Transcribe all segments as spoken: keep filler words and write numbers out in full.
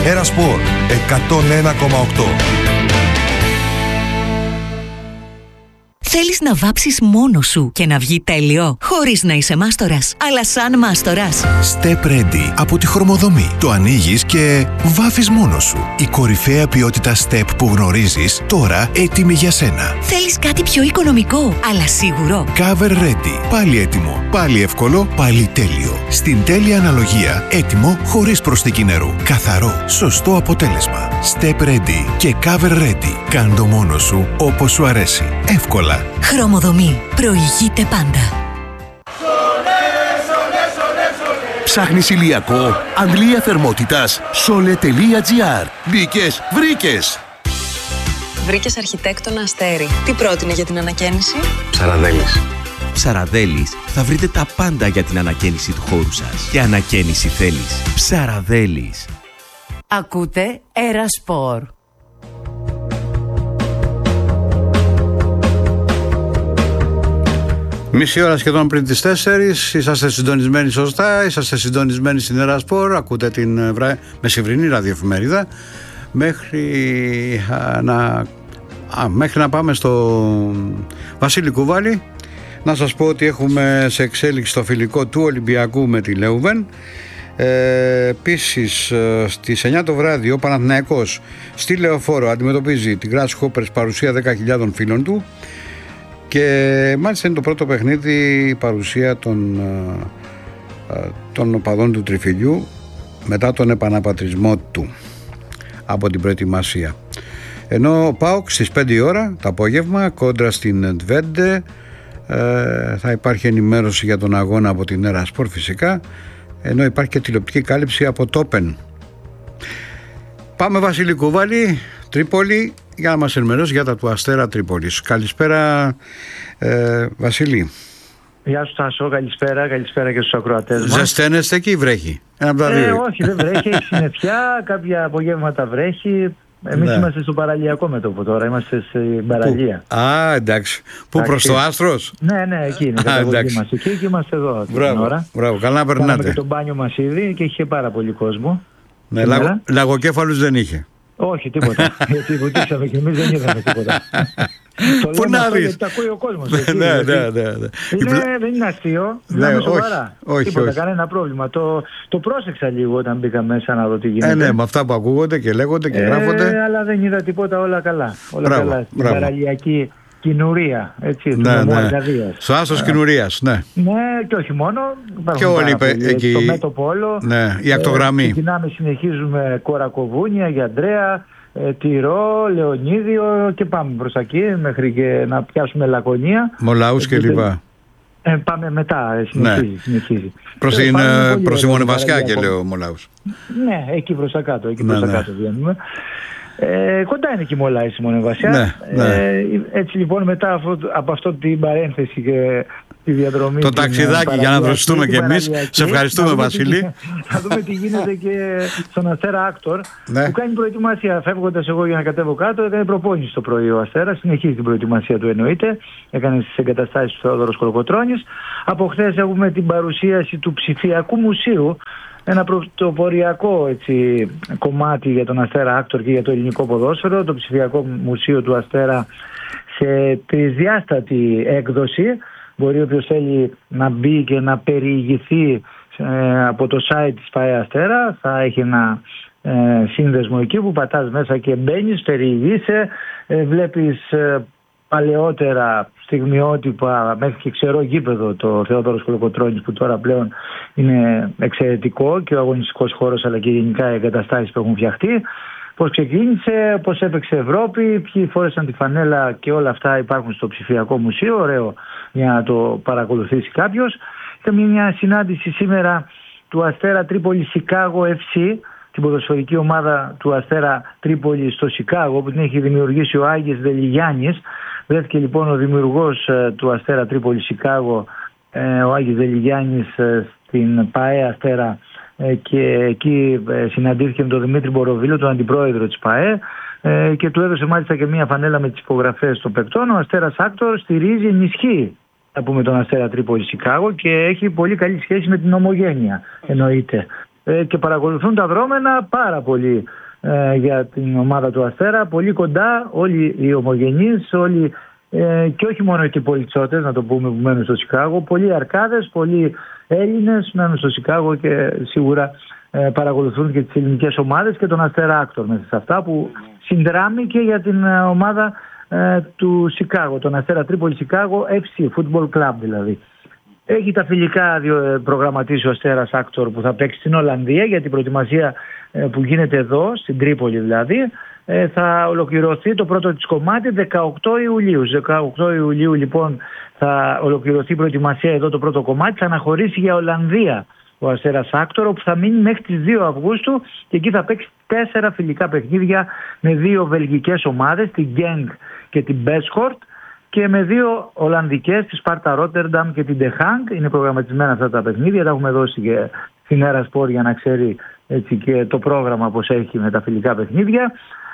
Ερασπορ εκατόν ένα κόμμα οκτώ. Θέλεις να βάψεις μόνος σου και να βγει τέλειο, χωρίς να είσαι μάστορας, αλλά σαν μάστορας? Step Ready από τη Χρωμοδομή. Το ανοίγεις και βάφεις μόνος σου. Η κορυφαία ποιότητα Step που γνωρίζεις, τώρα έτοιμη για σένα. Θέλεις κάτι πιο οικονομικό, αλλά σίγουρο? Cover Ready. Πάλι έτοιμο, πάλι εύκολο, πάλι τέλειο. Στην τέλεια αναλογία, έτοιμο χωρίς προσθήκη νερού. Καθαρό, σωστό αποτέλεσμα. Step Ready και Cover Ready. Κάν' το μόνος σου όπως σου αρέσει. Εύκολα. Χρωμοδομή. Προηγείται πάντα. Ψάχνεις ηλιακό, αντλία θερμότητας, σόλε τελεία τζι άρ. Μπήκες, βρήκες. Βρήκες αρχιτέκτονα Αστέρι. Τι πρότεινε για την ανακαίνιση? Ψαραδέλης. Ψαραδέλης, θα βρείτε τα πάντα για την ανακαίνιση του χώρου σας. Και ανακαίνιση θέλεις. Ψαραδέλης. Ακούτε Ερασπορ. Μισή ώρα σχεδόν πριν τις τέσσερις, είσαστε συντονισμένοι σωστά, είσαστε συντονισμένοι στην Ερασπορ, ακούτε την βρα... μεσημβρινή ραδιοεφημερίδα, μέχρι α, να, α, μέχρι να πάμε στο Βασίλη Κουβάλη. Να σας πω ότι έχουμε σε εξέλιξη το φιλικό του Ολυμπιακού με τη Λέουβεν. Ε, επίσης στις εννιά το βράδυ ο Παναθηναϊκός στη Λεωφόρο αντιμετωπίζει την Grasshoppers, παρουσία δέκα χιλιάδων φίλων του. Και μάλιστα είναι το πρώτο παιχνίδι παρουσία των, των οπαδών του Τριφυλιού μετά τον επαναπατρισμό του από την προετοιμασία. Ενώ ο ΠΑΟΚ στις πέντε η ώρα το απόγευμα κόντρα στην Ντβέντε, ε, θα υπάρχει ενημέρωση για τον αγώνα από την Ερασπορ φυσικά, ενώ υπάρχει και τηλεοπτική κάλυψη από το Open. Πάμε Βασίλη Κουβάλη, Τρίπολη, για να μας ενημερώσει για τα του Αστέρα Τρίπολης. Καλησπέρα ε, Βασίλη. Γεια σου Τάσο, καλησπέρα, καλησπέρα και στους ακροατές μας. Ζεσταίνεστε εκεί ή βρέχει? Ένα από τα δύο. Ε, όχι, δεν βρέχει, έχει συννεφιά, κάποια απογεύματα βρέχει. Εμείς ναι. είμαστε στο παραλιακό μέτωπο τώρα, είμαστε στην παραλία. Πού? Α, εντάξει. Πού, προς το Άστρος? Ναι, ναι, εκεί είναι. Α, εντάξει. Είμαστε εκεί και είμαστε εδώ. Μπράβο, ώρα. μπράβο, καλά να περνάτε. Κάναμε και το μπάνιο μας ήδη και είχε πάρα πολύ κόσμο. Ναι, λαγο, λαγοκέφαλους δεν είχε. Όχι, τίποτα. Γιατί βουτήσαμε και εμείς δεν είδαμε τίποτα. Πού να δεις? Γιατί τα ακούει ο κόσμος. Ναι, ναι, ναι. Δεν είναι αστείο. Μιλάμε σοβαρά. Τίποτα, κανένα πρόβλημα. Το πρόσεξα λίγο όταν μπήκα μέσα να δω τι γίνεται. Ε, ναι, με αυτά που ακούγονται και λέγονται και γράφονται. Αλλά δεν είδα τίποτα, όλα καλά. Όλα καλά. Στην παραλιακή κοινουρία, έτσι, του ναι, νομού ναι. Αρκαδίας. Στο άστος κοινουρίας, ναι. Ναι, και όχι μόνο. Και όλοι εκεί. Στο μέτωπο όλο. Ναι, η ακτογραμμή. Ξεκινάμε, συνεχίζουμε Κορακοβούνια, Γιαντρέα, ε, Τυρό, Λεωνίδιο και πάμε προς εκεί μέχρι και να πιάσουμε Λακωνία. Μολαούς και λοιπά. Ε, πάμε μετά, συνεχίζει. Ναι. συνεχίζει. Προς, ε, την, προς τη Μονεβασιά και λέω Μολαούς. Ναι, εκεί προς τα κάτω, εκεί προς ναι, τα κάτω ναι. βγαίνουμε. Ε, κοντά είναι και η Μολάη στη Μονεβασιά. Ναι, ναι. Ε, έτσι λοιπόν μετά αυτό, από αυτό την παρένθεση και τη διαδρομή. Το ταξιδάκι για να δροσιστούμε και εμείς. Σε ευχαριστούμε Βασίλη. Θα δούμε τι γίνεται και στον Αστέρα Άκτορ ναι. που κάνει προετοιμασία. Φεύγοντας εγώ για να κατέβω κάτω, έκανε προπόνηση το πρωί ο Αστέρας. Συνεχίζει την προετοιμασία του εννοείται. Έκανε στις εγκαταστάσεις του Θεόδωρος Κολοκοτρώνης. Από χθες έχουμε την παρουσίαση του ψηφιακού μουσείου. Ένα πρωτοποριακό έτσι, κομμάτι για τον Αστέρα Άκτορ και για το ελληνικό ποδόσφαιρο, το ψηφιακό μουσείο του Αστέρα σε τρισδιάστατη έκδοση. Μπορεί όποιος θέλει να μπει και να περιηγηθεί ε, από το site της ΠΑΕ Αστέρα, θα έχει ένα ε, σύνδεσμο εκεί που πατάς μέσα και μπαίνεις, περιηγείσαι, ε, βλέπεις ε, παλαιότερα στιγμιότυπα μέχρι και ξερό γήπεδο το Θεόδωρος Κολοκοτρώνης που τώρα πλέον είναι εξαιρετικό και ο αγωνιστικός χώρος αλλά και γενικά οι εγκαταστάσεις που έχουν φτιαχτεί. Πώς ξεκίνησε, πώς έπαιξε Ευρώπη, ποιοι φόρεσαν τη φανέλα και όλα αυτά υπάρχουν στο ψηφιακό μουσείο, ωραίο για να το παρακολουθήσει κάποιος. Είχαμε μια συνάντηση σήμερα του Αστέρα Τρίπολη Σικάγο εφ σι, την ποδοσφαιρική ομάδα του Αστέρα Τρίπολη στο Σικάγο που την έχει δημιουργήσει ο Άγγες Δελιγιάννης. Βρέθηκε λοιπόν ο δημιουργός ε, του Αστέρα Τρίπολη Σικάγο, ε, ο Άγγης Δελιγιάννης, ε, στην ΠΑΕ Αστέρα ε, και εκεί ε, συναντήθηκε με τον Δημήτρη Μποροβίλο, τον αντιπρόεδρο της ΠΑΕ ε, και του έδωσε μάλιστα και μία φανέλα με τις υπογραφές των παικτών. Ο Αστέρας Άκτορ στηρίζει, ενισχύει να πούμε τον Αστέρα Τρίπολη Σικάγο και έχει πολύ καλή σχέση με την ομογένεια εννοείται. ε, και παρακολουθούν τα δρόμενα πάρα πολύ ε, για την ομάδα του Αστέρα. Πολύ κοντά όλοι οι ομογενείς, όλοι ε, και όχι μόνο οι πολιτσότες, να το πούμε, που μένουν στο Σικάγο. Πολλοί Αρκάδες, πολλοί Έλληνες μένουν στο Σικάγο και σίγουρα ε, παρακολουθούν και τις ελληνικές ομάδες και τον Αστέρα Άκτορ μέσα σε αυτά που συνδράμει και για την ε, ομάδα ε, του Σικάγο, τον Αστέρα Τρίπολη Σικάγο εφ σι, Football Club δηλαδή. Έχει τα φιλικά προγραμματίσει ο Αστέρας Άκτορ που θα παίξει στην Ολλανδία για την προετοιμασία που γίνεται εδώ, στην Τρίπολη δηλαδή. Θα ολοκληρωθεί το πρώτο της κομμάτι δεκαοκτώ Ιουλίου. Στις δεκαοκτώ Ιουλίου λοιπόν θα ολοκληρωθεί η προετοιμασία εδώ το πρώτο κομμάτι. Θα αναχωρήσει για Ολλανδία ο Αστέρας Άκτορ, όπου θα μείνει μέχρι τις δύο Αυγούστου και εκεί θα παίξει τέσσερα φιλικά παιχνίδια με δύο βελγικές ομάδες, την Genk και την Beschort, και με δύο Ολλανδικές, τη Σπάρτα Ρότερνταμ και την De Hank. Είναι προγραμματισμένα αυτά τα παιχνίδια. Τα έχουμε δώσει και στην Ερασπορ για να ξέρει έτσι και το πρόγραμμα πως έχει με τα φιλικά παιχνίδια.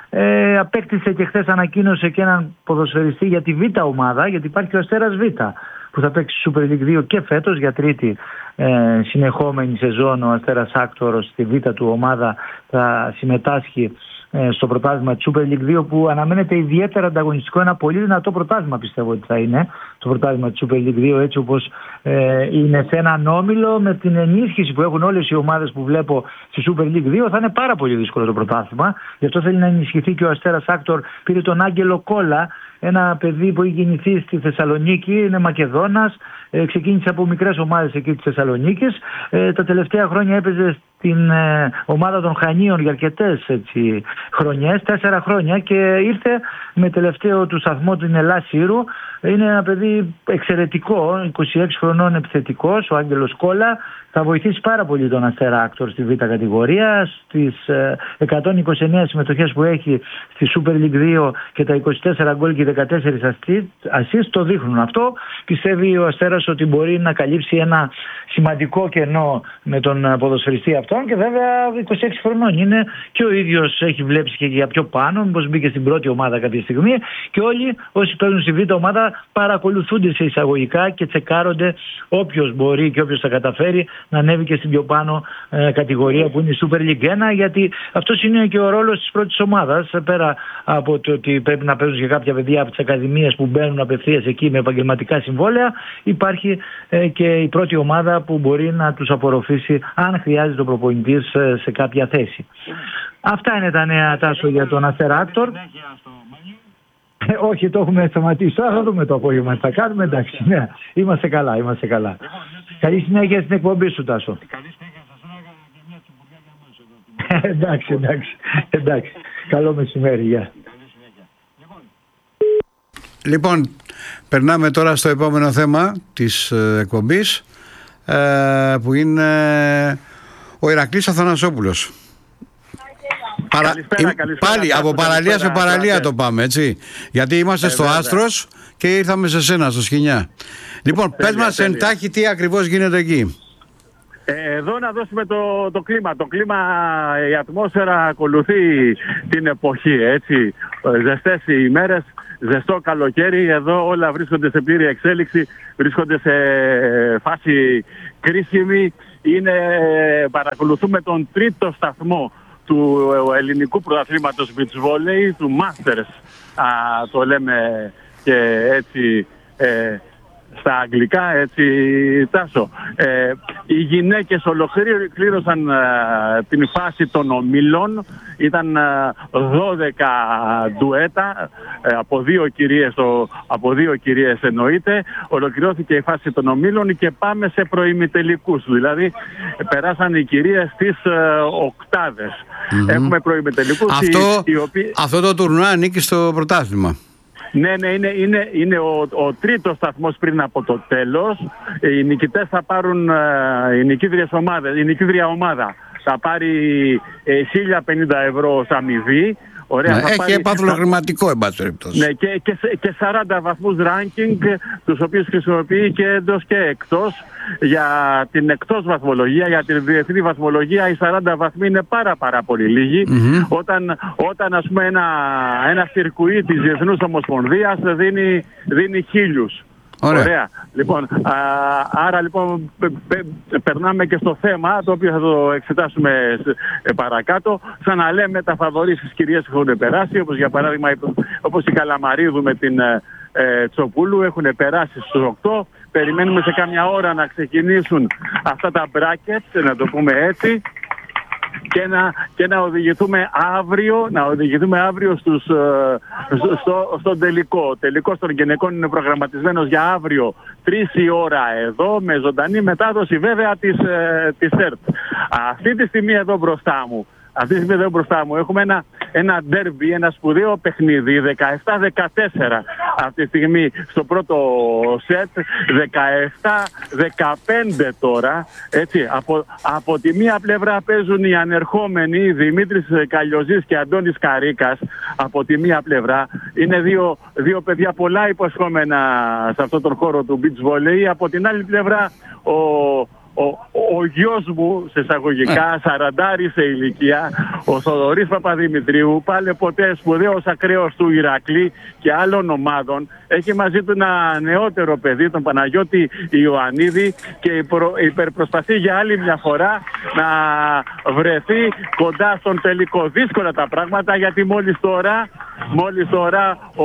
Ε, απέκτησε και χθες ανακοίνωσε και έναν ποδοσφαιριστή για τη Β' ομάδα, γιατί υπάρχει ο Αστέρας Β' που θα παίξει Super League δύο και φέτος για τρίτη ε, συνεχόμενη σεζόν. Ο Αστέρας Άκτορ στη Β' του ομάδα θα συμμετάσχει στο πρωτάθλημα της Super League δύο, που αναμένεται ιδιαίτερα ανταγωνιστικό. Ένα πολύ δυνατό πρωτάθλημα πιστεύω ότι θα είναι το πρωτάθλημα της Super League δύο, έτσι όπως ε, είναι σε έναν όμιλο με την ενίσχυση που έχουν όλες οι ομάδες που βλέπω στη Super League δύο. Θα είναι πάρα πολύ δύσκολο το πρωτάθλημα, γι' αυτό θέλει να ενισχυθεί και ο Αστέρας Άκτορ. Πήρε τον Άγγελο Κόλλα, ένα παιδί που έχει γεννηθεί στη Θεσσαλονίκη, είναι Μακεδόνας, ε, ξεκίνησε από μικρές ομάδες εκεί της Θεσσαλονίκης. Ε, τα τελευταία χρόνια έπαιζε στην ε, ομάδα των Χανίων για αρκετές έτσι, χρονιές, τέσσερα χρόνια, και ήρθε με τελευταίο του σταθμό την Ελλάς Σύρου. Είναι ένα παιδί εξαιρετικό, είκοσι έξι χρονών, επιθετικός, ο Άγγελος Κόλλα. Θα βοηθήσει πάρα πολύ τον Αστέρα Άκτορ στη Β' κατηγορία. Στις ε, εκατόν είκοσι εννέα συμμετοχές που έχει στη Super League δύο και τα είκοσι τέσσερα γκολ και δεκατέσσερα assist το δείχνουν αυτό. Πιστεύει ο Αστέρας ότι μπορεί να καλύψει ένα σημαντικό κενό με τον ποδοσφαιριστή αυτόν, και βέβαια είκοσι έξι χρονών είναι και ο ίδιος έχει βλέψει και για πιο πάνω, μήπως μπήκε στην πρώτη ομάδα κάποια στιγμή, και όλοι όσοι παίζουν στη Β' ομάδα παρακολουθούνται σε εισαγωγικά και τσεκάρονται όποιος μπορεί και όποιος θα καταφέρει να ανέβει και στην πιο πάνω ε, κατηγορία που είναι η Super League ένα, γιατί αυτός είναι και ο ρόλος της πρώτης ομάδας, πέρα από το ότι πρέπει να παίζουν και κάποια παιδιά από τις ακαδημίες που μπαίνουν απευθείας εκεί με επαγγελματικά συμβόλαια. Υπάρχει ε, και η πρώτη ομάδα που μπορεί να τους απορροφήσει αν χρειάζεται ο προπονητής ε, σε κάποια θέση. Αυτά είναι τα νέα, Τάσο, για τον Αστέρα Άκτορ. Ε, όχι, το έχουμε σταματήσει. Τώρα θα δούμε το απόγευμα. Θα κάνουμε, εντάξει. Ναι. Είμαστε καλά, είμαστε καλά. Καλή συνέχεια στην εκπομπή σου, Τάσο. Καλή συνέχεια σας έλεγα και μια τσιμπουριά για εμάς εδώ. Εντάξει, εντάξει. Εντάξει. Καλό μεσημέρι, γεια. Λοιπόν, περνάμε τώρα στο επόμενο θέμα της ε, εκπομπής, ε, που είναι ο Ηρακλής Αθανασόπουλος. Παρα... Καλησπέρα, καλησπέρα, πάλι από παραλία σε παραλία το πάμε, έτσι. Γιατί είμαστε ε, στο βέβαια. Άστρος και ήρθαμε σε σένα, στο Σκηνιά. Λοιπόν, τέλεια, πες μας εντάχει τι ακριβώς γίνεται εκεί. Ε, εδώ να δώσουμε το, το κλίμα. Το κλίμα, η ατμόσφαιρα ακολουθεί την εποχή, έτσι. Ζεστές οι ημέρες, ζεστό καλοκαίρι. Εδώ όλα βρίσκονται σε πλήρη εξέλιξη, βρίσκονται σε φάση κρίσιμη. Είναι, παρακολουθούμε τον τρίτο σταθμό του ελληνικού πρωταθλήματος beach volley, του Masters, α, το λέμε και έτσι ε, στα αγγλικά, έτσι, Τάσο. Ε, οι γυναίκες ολοκλήρωσαν ε, την φάση των ομίλων. Ήταν ε, δώδεκα ντουέτα ε, από, δύο κυρίες, το, από δύο κυρίες εννοείται. Ολοκληρώθηκε η φάση των ομίλων και πάμε σε προημιτελικούς. Δηλαδή περάσαν οι κυρίες στις ε, οκτάδες. Mm-hmm. Έχουμε προημιτελικούς. Αυτό, οι, οι οποίοι... αυτό το τουρνουά ανήκει στο πρωτάθλημα. Ναι, ναι, είναι, είναι, είναι ο, ο τρίτος σταθμός πριν από το τέλος. Οι νικητές θα πάρουν, οι νικήτριες ομάδες, η νικήτρια ομάδα θα πάρει ε, χίλια πενήντα ευρώ ως αμοιβή. Ωραία, ναι, θα έχει πάρει... επαθλοχρηματικό, εν πάση περιπτώσει. Ναι, και, και, και σαράντα βαθμούς ranking, τους οποίους χρησιμοποιεί και εντός και εκτός. Για την εκτός βαθμολογία, για την διεθνή βαθμολογία, οι σαράντα βαθμοί είναι πάρα πάρα πολύ λίγοι. Mm-hmm. Όταν, όταν ας πούμε ένα, ένα σιρκουί της Διεθνούς Ομοσπονδίας δίνει, δίνει χίλιους. Ωραία. Ωραία. Λοιπόν, α, άρα λοιπόν πε, πε, περνάμε και στο θέμα, το οποίο θα το εξετάσουμε ε, παρακάτω. Σαν να λέμε, τα φαβορί στις κυρίες έχουν περάσει, όπως για παράδειγμα όπως η Καλαμαρίδου με την ε, Τσοπούλου έχουν περάσει στους οκτώ. Περιμένουμε σε κάμια ώρα να ξεκινήσουν αυτά τα brackets, να το πούμε έτσι, και να, και να οδηγηθούμε αύριο, να οδηγηθούμε αύριο στους, στο, στο, στον τελικό. Ο τελικός των γυναικών είναι προγραμματισμένος για αύριο τρεις η ώρα εδώ, με ζωντανή μετάδοση βέβαια της, της ΕΡΤ. Αυτή τη στιγμή εδώ μπροστά μου, αυτή τη στιγμή εδώ μπροστά μου έχουμε ένα, ένα ντέρμπι, ένα σπουδαίο παιχνίδι, δεκαεπτά δεκατέσσερα αυτή τη στιγμή στο πρώτο σετ, δεκαεπτά δεκαπέντε τώρα, έτσι, από, από τη μία πλευρά παίζουν οι ανερχόμενοι Δημήτρης Καλλιοζής και Αντώνης Καρίκας, από τη μία πλευρά, είναι δύο, δύο παιδιά πολλά υποσχόμενα σε αυτόν τον χώρο του beach volley, από την άλλη πλευρά ο Ο, ο, ο γιος μου, σε εισαγωγικά, σαραντάρι σε ηλικία, ο Θοδωρής Παπαδημητρίου, πάλι ποτέ σπουδαίος ακραίος του Ηρακλή και άλλων ομάδων, έχει μαζί του ένα νεότερο παιδί, τον Παναγιώτη Ιωαννίδη, και υπρο, υπερπροσπαθεί για άλλη μια φορά να βρεθεί κοντά στον τελικό. Δύσκολα τα πράγματα, γιατί μόλις τώρα, μόλις τώρα ο,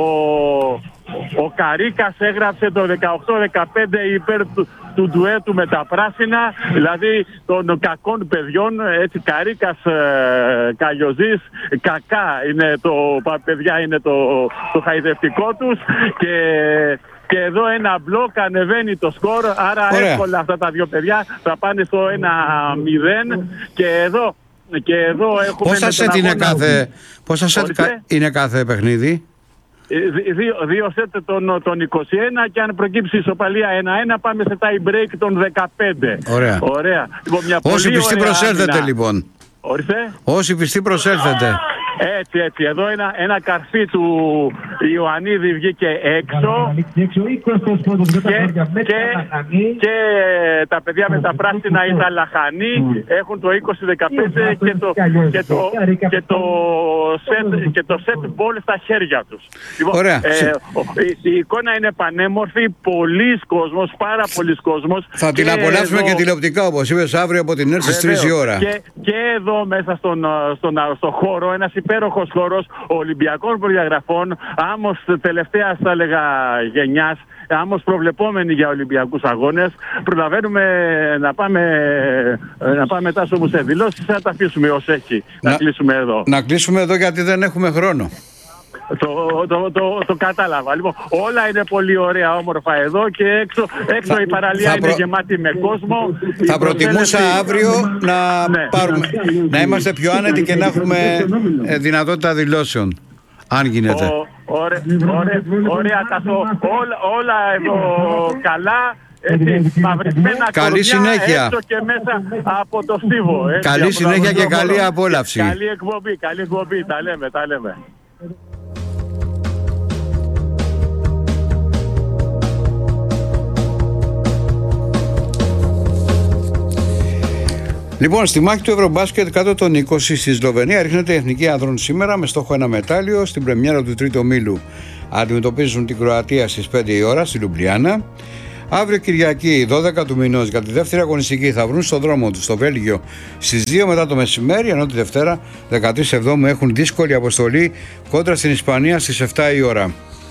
ο Καρίκας έγραψε το δεκαοκτώ δεκαπέντε υπέρ του, του ντουέτου με τα πράσινα, δηλαδή των κακών παιδιών, έτσι, Καρίκας, ε, Καλλιοζής, κακά είναι το, παιδιά είναι το, το χαϊδευτικό τους, και, και εδώ ένα μπλοκ ανεβαίνει το σκορ, άρα Ωραία. εύκολα αυτά τα δύο παιδιά θα πάνε στο ένα μηδέν, και εδώ, και εδώ έχουμε... Πόσα σετ είναι κάθε, πόσα σετ είναι κάθε παιχνίδι? Δύο, δύο σετ των, των είκοσι ένα, και αν προκύψει ισοπαλία ένα ένα πάμε σε tie break των δεκαπέντε. Ωραία. Ωραία. Λοιπόν, μια Όσοι πολύ πιστοί προσέλθετε άμυνα. Λοιπόν. Ορίστε. Όσοι πιστοί προσέλθετε. Έτσι, έτσι. Εδώ ένα, ένα καρφί του Ιωαννίδη βγήκε έξω, και, και, και τα παιδιά με τα πράσινα, οι Ταλαχανοί, έχουν το είκοσι δεκαπέντε και το, και το, και το, set, και το set ball στα χέρια τους. Λοιπόν, ε, η, η εικόνα είναι πανέμορφη, πολλής κόσμος, πάρα πολλής κόσμος. Θα την απολαύσουμε εδώ, και τηλεοπτικά, όπως είπες, αύριο από την ΕΡΤ στις τρεις η ώρα. Και, και εδώ μέσα στον, στον, στον χώρο, ένας υπέροχος χώρος Ολυμπιακών προδιαγραφών, άμμος τελευταίας, θα έλεγα, γενιάς, άμμος προβλεπόμενοι για Ολυμπιακούς αγώνες. Προλαβαίνουμε να πάμε, να πάμε μετά όμως σε δηλώσεις, θα τα αφήσουμε ως έχει. Να, να κλείσουμε εδώ. Να κλείσουμε εδώ, γιατί δεν έχουμε χρόνο. Το, το, το, το κατάλαβα. Λοιπόν, όλα είναι πολύ ωραία, όμορφα εδώ, και έξω, έξω θα, η παραλία είναι προ... γεμάτη με κόσμο. Θα προτιμούσα αύριο να, ναι. πάρουμε, να είμαστε πιο άνετοι και να έχουμε δυνατότητα δηλώσεων, αν γίνεται. Ο, ωραία, ωραία, ωραία όλα, όλα εδώ καλά. Έτσι, μαυρισμένα καλή συνέχεια. Έξω και μέσα από το στίβο. Έτσι, καλή συνέχεια και καλή χώρο. απόλαυση. Καλή εκπομπή, καλή εκπομπή. Τα λέμε, τα λέμε. Λοιπόν, στη μάχη του Ευρωμπάσκετ κάτω των είκοσι στη Σλοβενία ρίχνεται η Εθνική Ανδρών σήμερα με στόχο ένα μετάλλιο. Στην πρεμιέρα του τρίτου ομίλου αντιμετωπίζουν την Κροατία στις πέντε η ώρα στη Λουμπλιάνα. Αύριο Κυριακή, δώδεκα του μηνός, για τη δεύτερη αγωνιστική θα βρουν στον δρόμο του στο Βέλγιο στις δύο μετά το μεσημέρι, ενώ τη Δευτέρα δεκατρείς Εβδόμου έχουν δύσκολη αποστολή κόντρα στην Ισπανία στις επτά η ώρα.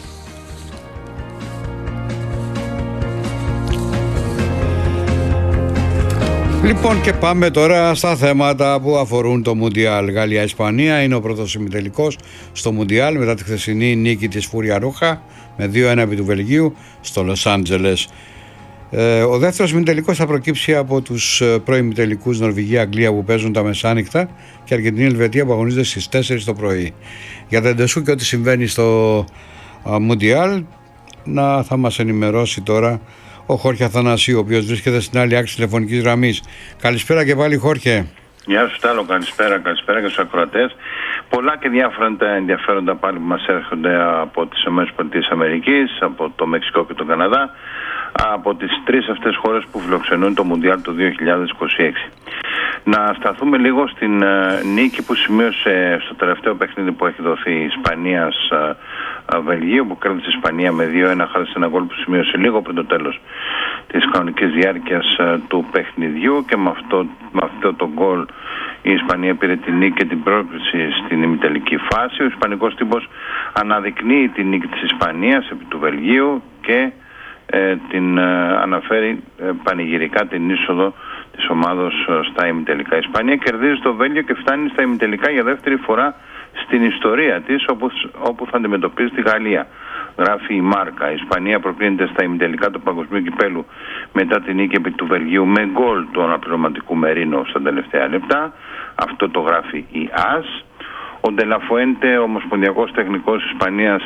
Λοιπόν, και πάμε τώρα στα θέματα που αφορούν το Μουντιάλ. Γαλλία-Ισπανία είναι ο πρώτος ημιτελικός στο Μουντιάλ μετά τη χθεσινή νίκη της Φούρια Ρούχα με δύο ένα επί του Βελγίου στο Λος Άντζελες. Ε, ο δεύτερος ημιτελικός θα προκύψει από τους προημιτελικούς Νορβηγία-Αγγλία που παίζουν τα μεσάνυχτα και Αργεντινή-Ελβετία που αγωνίζονται στις τέσσερις το πρωί. Για τα εντεσού και ό,τι συμβαίνει στο Μουντιάλ να θα μας ενημερώσει τώρα ο Χόρχε Αθανασίου, ο οποίος βρίσκεται στην άλλη άκρη τηλεφωνικής γραμμής. Καλησπέρα και πάλι, Χόρχε. Γεια σου Στάλο, καλησπέρα, καλησπέρα και στους ακροατές. Πολλά και διάφορα τα ενδιαφέροντα πάλι που μας έρχονται από τις ΗΠΑ, από το Μεξικό και τον Καναδά, από τις τρεις αυτές χώρες που φιλοξενούν το Μουντιάλ το δύο χιλιάδες είκοσι έξι. Να σταθούμε λίγο στην uh, νίκη που σημείωσε στο τελευταίο παιχνίδι που έχει δοθεί η Ισπανίας uh, uh, Βελγίου, που κέρδισε η Ισπανία με δύο ένα χάρη σε ένα γκολ που σημείωσε λίγο πριν το τέλος της κανονικής διάρκειας uh, του παιχνιδιού, και με αυτό, με αυτό το γκολ η Ισπανία πήρε την νίκη και την πρόκριση στην ημιτελική φάση. Ο ισπανικός τύπος αναδεικνύει την νίκη της Ισπανίας επί του Βελγίου και ε, την ε, αναφέρει ε, πανηγυρικά την είσοδο της ομάδος στα ημιτελικά. Η Ισπανία κερδίζει το Βέλγιο και φτάνει στα ημιτελικά για δεύτερη φορά στην ιστορία της, όπου, όπου θα αντιμετωπίσει τη Γαλλία. Γράφει η Μάρκα. Η Ισπανία προκρίνεται στα ημιτελικά του Παγκοσμίου Κυπέλου μετά την νίκη επί του Βελγίου με γκολ του αναπληρωματικού Μερίνο στα τελευταία λεπτά. Αυτό το γράφει η ΑΣ. Ο Ντελαφουέντε, ο ομοσπονδιακός τεχνικός της Ισπανίας,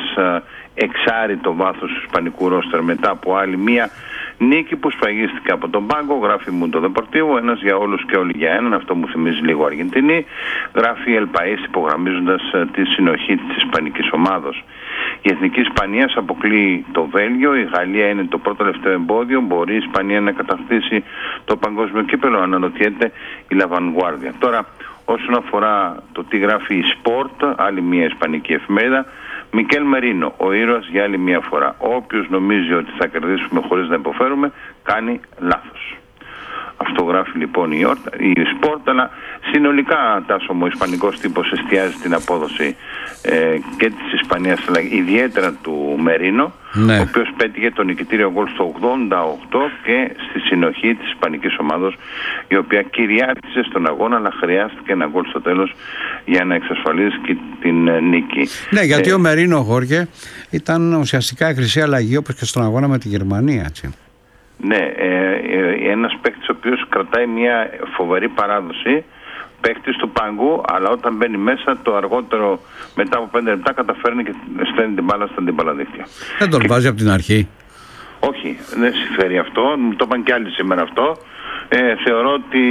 εξάρει το βάθος του ισπανικού ρόστερ μετά από άλλη μία νίκη που σφραγίστηκε από τον πάγκο. Γράφει μου το Δεπορτίβο, ένας για όλους και όλοι για έναν. Αυτό μου θυμίζει λίγο Αργεντινή. Γράφει η Ελπαΐς υπογραμμίζοντας τη συνοχή της ισπανικής ομάδος. Η Εθνική Ισπανίας αποκλείει το Βέλγιο. Η Γαλλία είναι το πρώτο τελευταίο εμπόδιο. Μπορεί η Ισπανία να κατακτήσει το παγκόσμιο κύπελο, αναρωτιέται η Λαβανγουάρδια. Τώρα, όσον αφορά το τι γράφει η Sport, άλλη μια ισπανική εφημερίδα, Μικέλ Μερίνο, ο ήρωας για άλλη μια φορά. Όποιος νομίζει ότι θα κερδίσουμε χωρίς να υποφέρουμε, κάνει λάθος. Αυτό γράφει λοιπόν η, η Sport, αλλά συνολικά, Τάσο μου, ο ισπανικός τύπος εστιάζει την απόδοση ε, και της Ισπανίας, αλλά ιδιαίτερα του Μερίνο, ναι, ο οποίος πέτυχε το νικητήριο γκολ στο ογδόντα οκτώ και στη συνοχή της ισπανικής ομάδος, η οποία κυριάρχησε στον αγώνα, αλλά χρειάστηκε ένα γκολ στο τέλος για να εξασφαλίσει και την ε, νίκη. Ναι, γιατί ε, ο Μερίνο, Χόρκε, ήταν ουσιαστικά η χρυσή αλλαγή, όπως και στον αγώνα με τη Γερμανία, έτσι. Ναι, ε, ε, ένας παίκτης ο οποίος κρατάει μια φοβερή παράδοση, παίκτης του πάγκου, αλλά όταν μπαίνει μέσα το αργότερο, μετά από πέντε λεπτά, καταφέρνει και στέλνει την μπάλα στα αντίπαλα δίκτυα. Δεν τον και... βάζει από την αρχή. Όχι, δεν συμφέρει αυτό, μου το είπαν και άλλοι σήμερα αυτό. Ε, θεωρώ ότι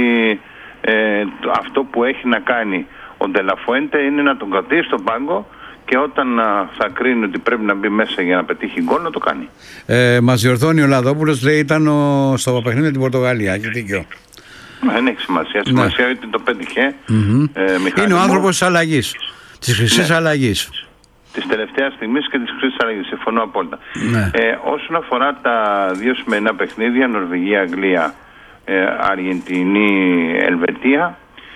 ε, το, αυτό που έχει να κάνει ο Ντελαφουέντε είναι να τον κρατήσει στον πάγκο, και όταν α, θα κρίνει ότι πρέπει να μπει μέσα για να πετύχει γκολ, να το κάνει. Ε, μας διορθώνει ο Λαδόπουλος, λέει ήταν ο, στο παιχνίδι με την Πορτογαλία. Έχει δίκιο. Δεν έχει σημασία. Σημασία είναι ότι το πέτυχε. Mm-hmm. Ε, είναι ο άνθρωπος της αλλαγής. Της χρυσής ναι. αλλαγής. Της τελευταίας στιγμής και της χρυσής αλλαγής. Συμφωνώ απόλυτα. Ναι. Ε, όσον αφορά τα δύο σημερινά παιχνίδια, Νορβηγία, Αγγλία, ε, Αργεντινή, Ελβετία.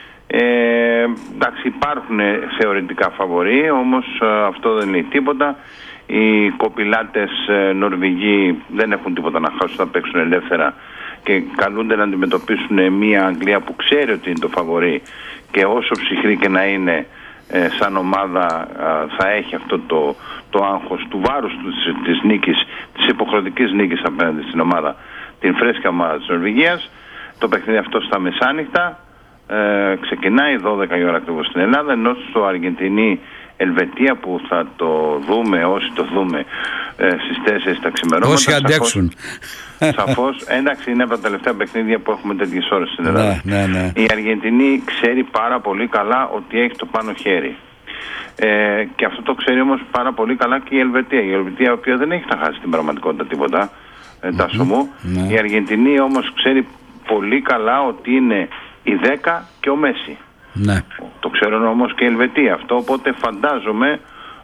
Ε, εντάξει, υπάρχουν θεωρητικά φαβορί, όμως ε, αυτό δεν λέει τίποτα. Οι κοπηλάτες ε, Νορβηγοί δεν έχουν τίποτα να χάσουν, θα παίξουν ελεύθερα και καλούνται να αντιμετωπίσουν μια Αγγλία που ξέρει ότι είναι το φαβορί, και όσο ψυχρή και να είναι ε, σαν ομάδα ε, θα έχει αυτό το, το άγχος του βάρους της, της νίκης, της υποχρεωτικής νίκης απέναντι στην ομάδα, την φρέσκια ομάδα της Νορβηγίας. Το παιχνίδι αυτό στα μεσάνυχτα. Ε, ξεκινάει δώδεκα η ώρα ακριβώς στην Ελλάδα, ενώ στο Αργεντινή Ελβετία, που θα το δούμε, όσοι το δούμε, ε, στις τέσσερις τα ξημερώματα. Όσοι αντέξουν. Σαφώς, σαφώς, εντάξει, είναι από τα τελευταία παιχνίδια που έχουμε τέτοιες ώρες στην Ελλάδα. Ναι, ναι, ναι. Η Αργεντινή ξέρει πάρα πολύ καλά ότι έχει το πάνω χέρι. Ε, και αυτό το ξέρει όμως πάρα πολύ καλά και η Ελβετία. Η Ελβετία, η οποία δεν έχει να χάσει την πραγματικότητα τίποτα, ε, mm-hmm. Τάσο μου. Mm-hmm. Η Αργεντινή όμως ξέρει πολύ καλά ότι είναι η δέκα και ο Μέση. Ναι. Το ξέρουν όμως και η Ελβετία αυτό, οπότε φαντάζομαι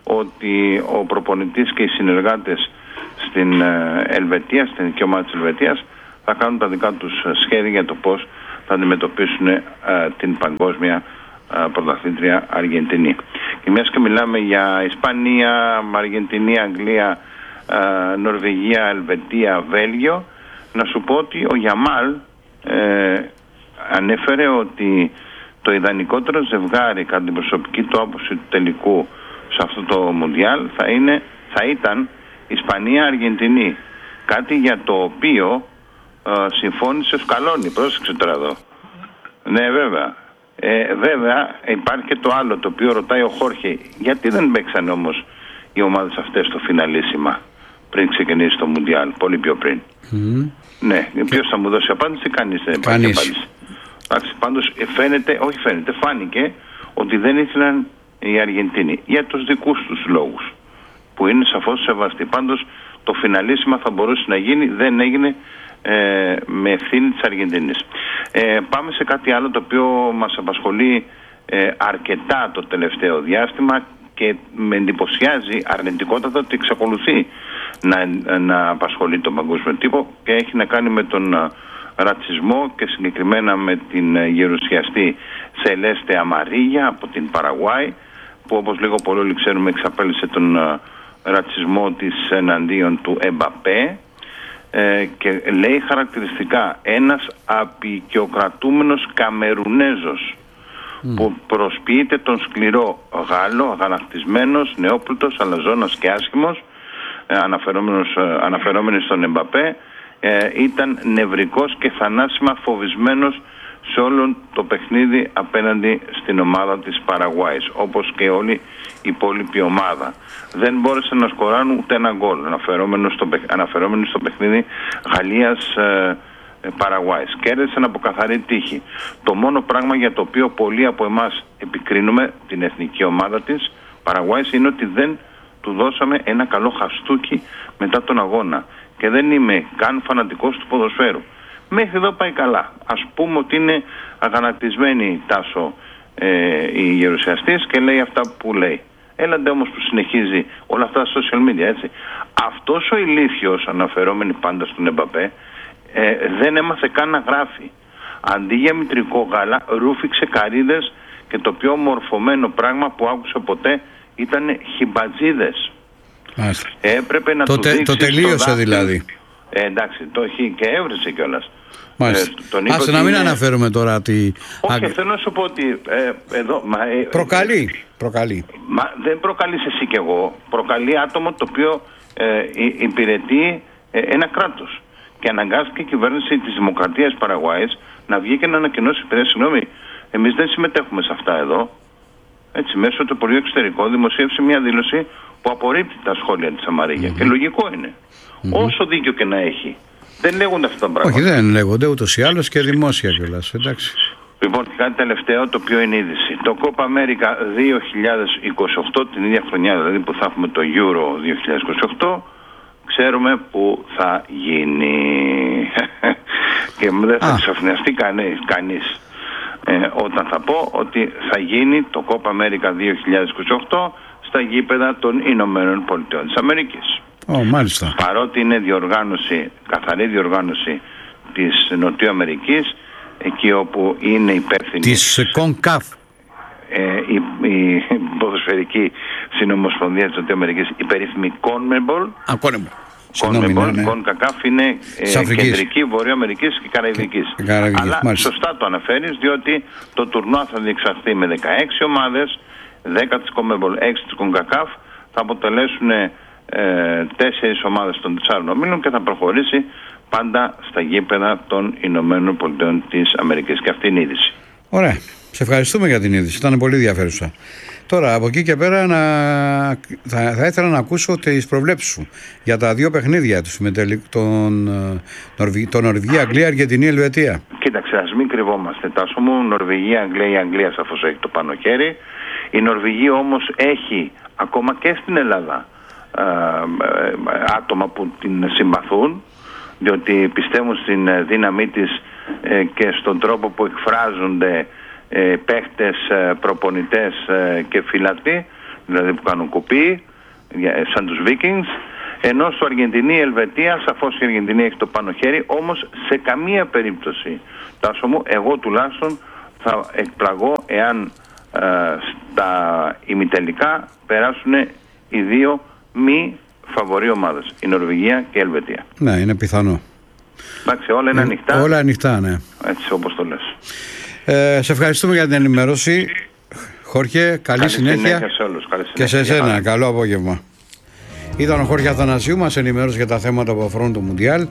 ότι ο προπονητής και οι συνεργάτες στην Ελβετία, στην εθνική ομάδα της Ελβετίας, θα κάνουν τα δικά τους σχέδια για το πώς θα αντιμετωπίσουν ε, την παγκόσμια ε, πρωταθλήτρια Αργεντινή. Και μιας και μιλάμε για Ισπανία, Αργεντινή, Αγγλία, ε, Νορβηγία, Ελβετία, Βέλγιο, να σου πω ότι ο Γιαμάλ ε, ανέφερε ότι το ιδανικότερο ζευγάρι κατά την προσωπική του άποψη του τελικού σε αυτό το Μουντιάλ θα, είναι, θα ήταν Ισπανία-Αργεντινή. Κάτι για το οποίο ε, συμφώνησε ο Σκαλόνι. Πρόσεξε τώρα εδώ. Ναι, βέβαια. Ε, βέβαια υπάρχει και το άλλο το οποίο ρωτάει ο Χόρχε. Γιατί δεν παίξαν όμως οι ομάδες αυτές στο φιναλίσιμα πριν ξεκινήσει το Μουντιάλ, πολύ πιο πριν. Mm. Ναι, ποιος θα μου δώσει απάντηση? Κανείς δεν υπάρχει απάντηση. Πάντως φαίνεται, όχι φαίνεται, φάνηκε ότι δεν ήθελαν οι Αργεντίνοι για τους δικούς τους λόγους, που είναι σαφώς σεβαστοί. Πάντως το φιναλίσιμα θα μπορούσε να γίνει, δεν έγινε ε, με ευθύνη της Αργεντινής. Ε, πάμε σε κάτι άλλο το οποίο μας απασχολεί ε, αρκετά το τελευταίο διάστημα και με εντυπωσιάζει αρνητικότατα ότι εξακολουθεί να, να απασχολεί τον παγκόσμιο τύπο και έχει να κάνει με τον α, ρατσισμό και συγκεκριμένα με την α, γερουσιαστή Σελέστε Αμαρίγια από την Παραγουάη, που όπως λίγο πολύ όλοι ξέρουμε εξαπέλυσε τον α, ρατσισμό της εναντίον του Εμπαπέ, ε, και λέει χαρακτηριστικά ένας απεικιοκρατούμενος Καμερουνέζος Mm. που προσποιείται τον σκληρό Γάλλο, αγανακτισμένος, νεόπλουτος, αλαζόνας και άσχημος, ε, αναφερόμενος, ε, αναφερόμενος στον Εμπαπέ, ε, ήταν νευρικός και θανάσιμα φοβισμένος σε όλο το παιχνίδι απέναντι στην ομάδα της Παραγουάης, όπως και όλη η υπόλοιπη ομάδα. Δεν μπόρεσαν να σκοράνουν ούτε ένα γκολ, αναφερόμενος στο, αναφερόμενος στο παιχνίδι Γαλλίας ε, Παραγουάης. Κέρδισαν από καθαρή τύχη. Το μόνο πράγμα για το οποίο πολλοί από εμάς επικρίνουμε την εθνική ομάδα της Παραγουάης είναι ότι δεν του δώσαμε ένα καλό χαστούκι μετά τον αγώνα. Και δεν είμαι καν φανατικός του ποδοσφαίρου. Μέχρι εδώ πάει καλά. Ας πούμε ότι είναι αγανακτισμένη Τάσο ε, η γερουσιαστής και λέει αυτά που λέει. Έλαντε όμως που συνεχίζει όλα αυτά στα social media, έτσι. Αυτός ο ηλίθιος, αναφερόμενοι πάντα στον Εμπαπέ, Ε, δεν έμαθε καν να γράφει. Αντί για μητρικό γάλα ρούφηξε καρύδες και το πιο μορφωμένο πράγμα που άκουσα ποτέ ήταν χιμπατζίδες. Ε, έπρεπε να το, του τε, δείξει το τελείωσε δάχτυλο, δηλαδή. ε, εντάξει, το έχει και έβρισε κιόλας. Ε, Άσε να μην είναι... αναφέρουμε τώρα ότι... Όχι, θέλω να σου πω ότι ε, εδώ... Μα, ε, προκαλεί, προκαλεί. Μα, δεν προκαλείς εσύ κι εγώ. Προκαλεί άτομο το οποίο ε, υπηρετεί ε, ένα κράτος. Και αναγκάστηκε η κυβέρνηση της Δημοκρατίας Παραγουάης να βγει και να ανακοινώσει: συγγνώμη, εμείς δεν συμμετέχουμε σε αυτά εδώ. Έτσι, μέσω του Υπουργείου Εξωτερικών δημοσίευσε μια δήλωση που απορρίπτει τα σχόλια της Αμαρίγια. Mm-hmm. Και λογικό είναι. Mm-hmm. Όσο δίκιο και να έχει. Δεν λέγονται αυτά τα πράγματα. Όχι, δεν λέγονται ούτως ή άλλως και δημόσια κιόλας. Εντάξει. Λοιπόν, κάτι τελευταίο το οποίο είναι είδηση. Το Copa America δύο χιλιάδες είκοσι οκτώ, την ίδια χρονιά δηλαδή που θα έχουμε το Euro δύο χιλιάδες είκοσι οκτώ, ξέρουμε που θα γίνει. Και δεν θα ξαφνιαστεί κανείς, κανείς ε, όταν θα πω ότι θα γίνει το Copa America δύο χιλιάδες είκοσι οκτώ στα γήπεδα των Ηνωμένων Πολιτειών της Αμερικής. Oh, μάλιστα. Παρότι είναι διοργάνωση, καθαρή διοργάνωση της Νοτιοαμερικής, εκεί όπου είναι υπεύθυνη της κονκάφ, ε, η, η ποδοσφαιρική συνομοσπονδία της Νοτιοαμερικής, η περίφημη CONMEBOL. Α, CONMEBOL. CONMEBOL, ναι. CONCACAF είναι ε, κεντρική, Βορειοαμερικής και Καραϊβικής. Και, Αλλά μάλιστα. Σωστά το αναφέρεις, διότι το τουρνουά θα διεξαχθεί με δεκαέξι ομάδες, δέκα της CONMEBOL, έξι της CONCACAF, θα αποτελέσουν ε, τέσσερις ομάδες των τεσσάρων ομίλων και θα προχωρήσει πάντα στα γήπεδα των Ηνωμένων Πολιτειών της Αμερικής. Και αυτή είναι η είδηση. Ωραία. Σε ευχαριστούμε για την είδηση. Ήταν πολύ ενδιαφέρουσα. Τώρα, από εκεί και πέρα, να... θα, θα ήθελα να ακούσω τις προβλέψεις σου για τα δύο παιχνίδια τους με τελικ... τον, Νορβη... τον Νορβηγία, Αγγλία, Αργεντινή, Ελβετία. Κοίταξε, ας μην κρυβόμαστε. Τάσο μου, Νορβηγία, Αγγλία, η Αγγλία σαφώς έχει το πάνω χέρι. Η Νορβηγία όμως έχει ακόμα και στην Ελλάδα α, άτομα που την συμπαθούν, διότι πιστεύουν στην δύναμή της ε, και στον τρόπο που εκφράζονται ε, παίχτες, ε, προπονητές ε, και φιλατοί, δηλαδή που κάνουν κουπί, ε, σαν τους Vikings, ενώ στο Αργεντινή, Ελβετία, σαφώς η Αργεντινή έχει το πάνω χέρι, όμως σε καμία περίπτωση, Τάσο μου, εγώ τουλάχιστον θα εκπλαγώ εάν ε, στα ημιτελικά περάσουν οι δύο μη φαβορί ομάδες, η Νορβηγία και η Ελβετία. Ναι, είναι πιθανό. Εντάξει, όλα είναι ε, ανοιχτά. Όλα ανοιχτά, ναι. Έτσι όπως το λες. Ε, σε ευχαριστούμε για την ενημέρωση, Χόρχε. Καλή, καλή συνέχεια, συνέχεια σε όλους. Καλή συνέχεια και σε εσένα. Καλό απόγευμα. Ήταν ο Χόρχε Αθανασίου, μας ενημέρωσε για τα θέματα που αφορούν το Μουντιάλ.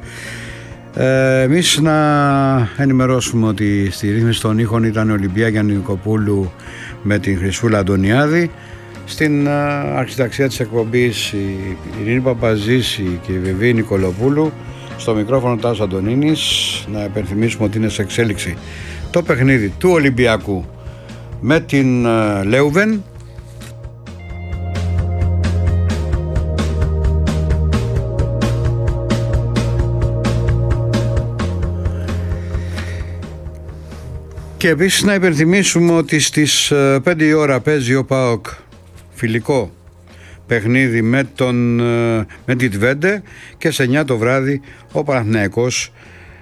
Ε, εμείς να ενημερώσουμε ότι στη ρύθμιση των ήχων ήταν η Ολυμπία Νικοπούλου με την Χρυσούλα Αντωνιάδη. Στην uh, αρχιταξία της εκπομπής η Ειρήνη Παπαζήση και η Βεβή Νικολοπούλου. Στο μικρόφωνο Τάσος Αντωνίνης. Να υπενθυμίσουμε ότι είναι σε εξέλιξη το παιχνίδι του Ολυμπιακού με την uh, Λέουβεν. Και επίσης να υπενθυμίσουμε ότι στις πέντε η ώρα παίζει ο ΠΑΟΚ φιλικό παιχνίδι με, τον, με την Τβέντε και σε εννιά το βράδυ ο Παναθηναϊκός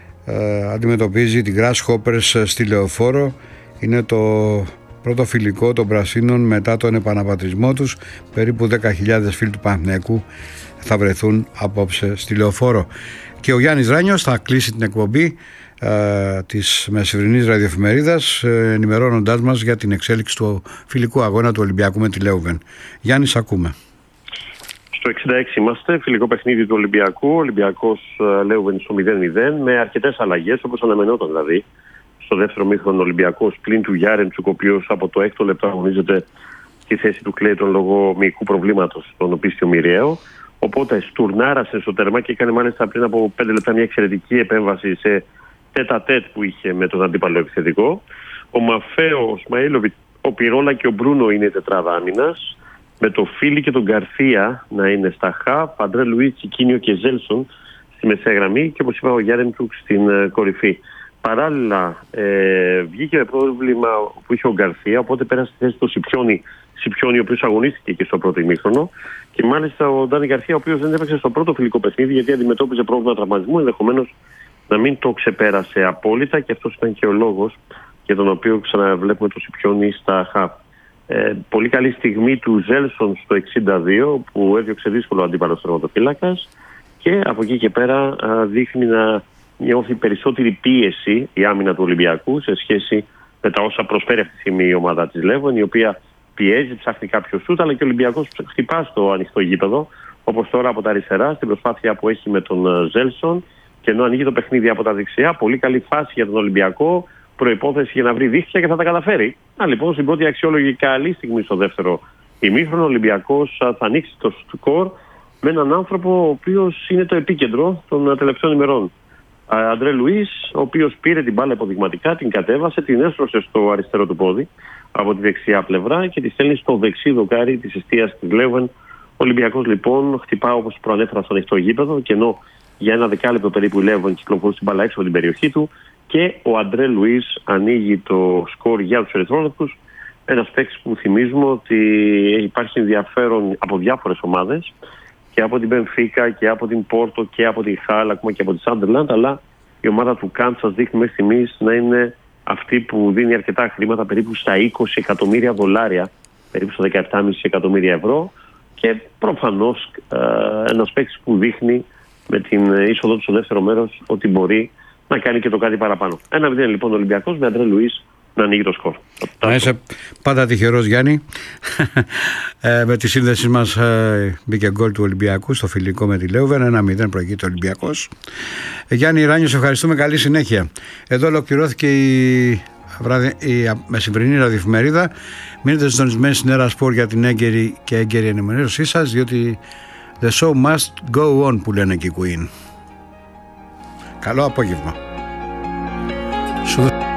ε, αντιμετωπίζει την Grasshoppers στη Λεωφόρο. Είναι το πρώτο φιλικό των Πρασίνων μετά τον επαναπατρισμό τους. Περίπου δέκα χιλιάδες φίλοι του Παναθηναϊκού θα βρεθούν απόψε στη Λεωφόρο. Και ο Γιάννης Ράνιος θα κλείσει την εκπομπή ε, της μεσημερινής ραδιοεφημερίδας ε, ενημερώνοντάς μας για την εξέλιξη του φιλικού αγώνα του Ολυμπιακού με τη Λέουβεν. Γιάννη, ακούμε. Στο εξήντα έξι είμαστε, φιλικό παιχνίδι του Ολυμπιακού. Ο Ολυμπιακός Λέουβεν στο μηδέν μηδέν με αρκετές αλλαγές, όπως αναμενόταν δηλαδή. Στο δεύτερο μήχρονο Ολυμπιακός πλην του Γιάρεμτσουκ, ο οποίος από το έκτο λεπτό αγωνίζεται στη θέση του Κλέιτον λόγω μυϊκού προβλήματος, τον οπίστιο μοιραίο. Οπότε στουρνάρασε στο τερμά και έκανε μάλιστα πριν από πέντε λεπτά μια εξαιρετική επέμβαση σε τέτα τέτ που είχε με τον αντίπαλο επιθετικό. Ο Μαφέο, ο Σμαήλοβιτ, ο Πιρόλα και ο Μπρούνο είναι η τετράδα άμυνας. Με το Φίλι και τον Γκαρθία να είναι στα χαφ, Αντρέ Λουίς, Τσικίνιο και Ζέλσον στη μεσαία γραμμή και όπως είπα ο Γιάρεμτσουκ στην uh, κορυφή. Παράλληλα ε, βγήκε με πρόβλημα που είχε ο Γκαρθία, οπότε πέρασε στη θέση του Σιπιόνι, Σιπιόνι ο οποίος αγωνίστηκε και στο πρώτο ημίχρονο. Και μάλιστα ο Ντάνι Γκαρθία, ο οποίος δεν έπαιξε στο πρώτο φιλικό παιχνίδι γιατί αντιμετώπιζε πρόβλημα τραυματισμού, ενδεχομένως να μην το ξεπέρασε απόλυτα και αυτός ήταν και ο λόγος για τον οποίο ξαναβλέπουμε το Σιπιόνι στα χαφ. Ε, πολύ καλή στιγμή του Ζέλσον στο εξήντα δύο που έδιωξε δύσκολο αντίπαλο τερματοφύλακας και από εκεί και πέρα α, δείχνει να νιώθει περισσότερη πίεση η άμυνα του Ολυμπιακού σε σχέση με τα όσα προσφέρει αυτή τη στιγμή η ομάδα της Λέουβεν, η οποία πιέζει, ψάχνει κάποιο σούτ, αλλά και ο Ολυμπιακός χτυπά στο ανοιχτό γήπεδο, όπως τώρα από τα αριστερά στην προσπάθεια που έχει με τον Ζέλσον, και ενώ ανοίγει το παιχνίδι από τα δεξιά, πολύ καλή φάση για τον Ολυμπιακό. Προϋπόθεση για να βρει δίχτυα και θα τα καταφέρει. Να λοιπόν, στην πρώτη αξιόλογη καλή στιγμή στο δεύτερο ημίχρονο, ο Ολυμπιακός θα ανοίξει το σκορ με έναν άνθρωπο ο οποίος είναι το επίκεντρο των τελευταίων ημερών. Αντρέ Λουίς, ο οποίος πήρε την μπάλα υποδειγματικά, την κατέβασε, την έστρωσε στο αριστερό του πόδι από τη δεξιά πλευρά και τη στέλνει στο δεξί δοκάρι της εστίας της Λέουβεν. Ο Ολυμπιακός λοιπόν χτυπά, όπως προανέφερα, στο ανοιχτό γήπεδο, και ενώ για ένα δεκάλεπτο περίπου η Λέουβεν κυκλοφορούσε την μπάλα έξω από την περιοχή του, και ο Αντρέ Λουίς ανοίγει το σκορ για τους ερυθρόλευκους. Ένας παίκτης που θυμίζουμε ότι υπάρχει ενδιαφέρον από διάφορες ομάδες, και από την Μπενφίκα και από την Πόρτο και από την Χάλ, ακόμα και από τη Σάντερλαντ, αλλά η ομάδα του Κάντσας δείχνει μέχρι στιγμής να είναι αυτή που δίνει αρκετά χρήματα, περίπου στα είκοσι εκατομμύρια δολάρια, περίπου στα δεκαεπτά κόμμα πέντε εκατομμύρια ευρώ, και προφανώς ε, ένας παίκτης που δείχνει με την είσοδο του στο δεύτερο μέρος ότι μπορεί να κάνει και το κάτι παραπάνω. Ένα μηδέν λοιπόν ο Ολυμπιακός με Αντρέ Λουίς να ανοίγει το σκορ. Να είσαι πάντα τυχερός, Γιάννη. ε, με τη σύνδεση μας ε, μπήκε γκολ του Ολυμπιακού στο φιλικό με τη Λέουβεν. Ένα μηδέν προηγείται ο Ολυμπιακός. Ε, Γιάννη Ράνιο, σε ευχαριστούμε. Καλή συνέχεια. Εδώ ολοκληρώθηκε η, βράδυ, η μεσημβρινή ραδιοφημερίδα. Μείνετε συντονισμένοι στην Έρα Σπορ για την έγκαιρη και έγκαιρη ενημέρωσή σας, διότι the show must go on, που λένε και οι Queen. Καλό απόγευμα. Σου...